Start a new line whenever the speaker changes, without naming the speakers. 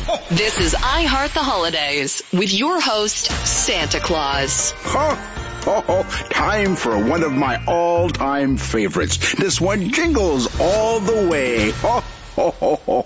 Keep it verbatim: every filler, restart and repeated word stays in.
This is I Heart the Holidays with your host, Santa Claus.
Oh, time for one of my all-time favorites. This one jingles all the way. Oh, ho, ho, ho.